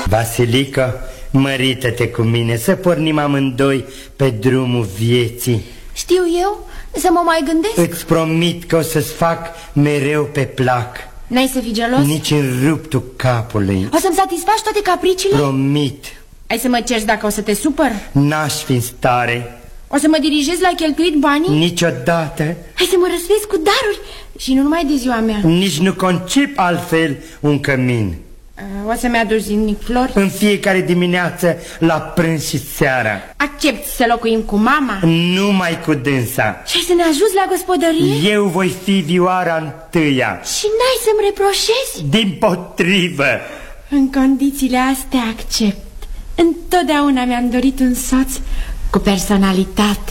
Vasilica, mărită-te cu mine, să pornim amândoi pe drumul vieții. Știu eu, să mă mai gândesc. Îți promit că o să-ți fac mereu pe plac. N-ai să fii gelos? Nici în ruptul capului. O să-mi satisfaci toate capriciile? Promit. Ai să mă ceri dacă o să te supăr? N-aș fi în stare. O să mă dirigezi la cheltuit banii? Niciodată. Hai să mă răsfesc cu daruri. Și nu numai de ziua mea. Nici nu concep altfel un cămin. O să-mi aduci zilnic flori? În fiecare dimineață, la prânz și seara. Accepti să locuim cu mama? Numai cu dânsa. Și ai să ne ajuți la gospodărie? Eu voi fi vioara întâia. Și n-ai să-mi reproșezi? Dimpotrivă. În condițiile astea accept. Întotdeauna mi-am dorit un soț cu personalitate.